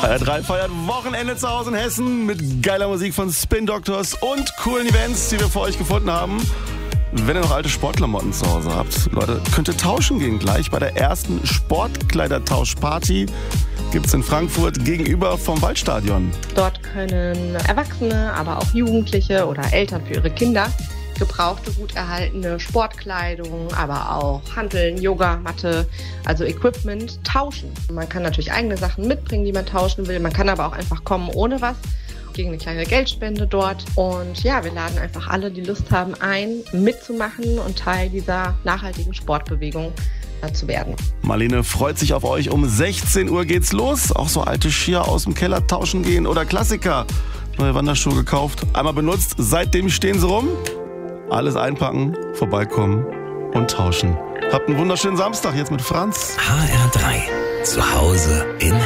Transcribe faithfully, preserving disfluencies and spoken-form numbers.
H R drei feiert Wochenende zu Hause in Hessen mit geiler Musik von Spin Doctors und coolen Events, die wir für euch gefunden haben. Wenn ihr noch alte Sportklamotten zu Hause habt, Leute, könnt ihr tauschen gehen. Gleich bei der ersten Sportkleidertauschparty gibt's in Frankfurt gegenüber vom Waldstadion. Dort können Erwachsene, aber auch Jugendliche oder Eltern für ihre Kinder gebrauchte, gut erhaltene Sportkleidung, aber auch Hanteln, Yogamatte, also Equipment tauschen. Man kann natürlich eigene Sachen mitbringen, die man tauschen will. Man kann aber auch einfach kommen ohne was, gegen eine kleine Geldspende dort. Und ja, wir laden einfach alle, die Lust haben, ein, mitzumachen und Teil dieser nachhaltigen Sportbewegung zu werden. Marlene freut sich auf euch. Um sechzehn Uhr geht's los. Auch so alte Skier aus dem Keller tauschen gehen oder Klassiker. Neue Wanderschuhe gekauft, einmal benutzt, seitdem stehen sie rum. Alles einpacken, vorbeikommen und tauschen. Habt einen wunderschönen Samstag jetzt mit Franz. H R drei. Zu Hause in